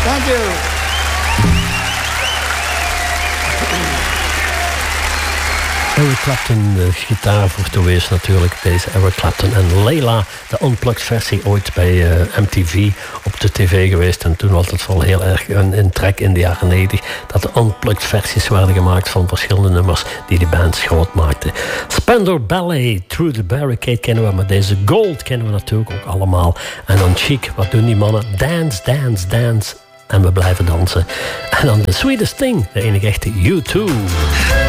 Thank you. Eric Clapton, de gitaarvirtuoos natuurlijk, deze Eric Clapton. En Layla, de unplugged versie, ooit bij MTV op de tv geweest. En toen was het wel heel erg een trek in de jaren 90... dat de unplugged versies werden gemaakt van verschillende nummers die de bands groot maakten. Spandau Ballet, Through the Barricade kennen we, maar deze Gold kennen we natuurlijk ook allemaal. En dan Chic, wat doen die mannen? Dance, dance, dance. En we blijven dansen. En dan The Sweetest Thing, de enige echte U2.